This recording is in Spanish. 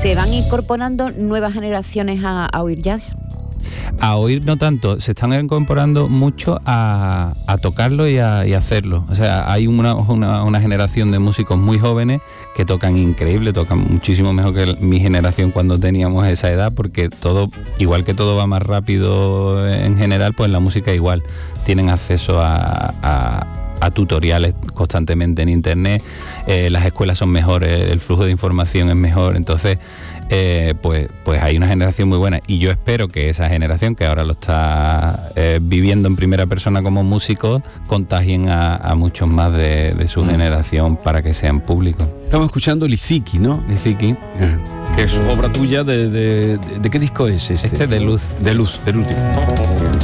¿Se van incorporando nuevas generaciones a oír jazz? A oír no tanto, se están incorporando mucho a tocarlo y a hacerlo. O sea, hay una generación de músicos muy jóvenes que tocan increíble, tocan muchísimo mejor que mi generación cuando teníamos esa edad, porque todo, igual que todo va más rápido en general, pues la música igual. Tienen acceso a tutoriales constantemente en internet, las escuelas son mejores, el flujo de información es mejor, entonces pues hay una generación muy buena, y yo espero que esa generación que ahora lo está viviendo en primera persona como músico contagien a muchos más de su generación para que sean públicos. Estamos escuchando Liziki, ¿no? Liziki, que es obra tuya. ¿De qué disco es este? De Luz. De Luz, del último.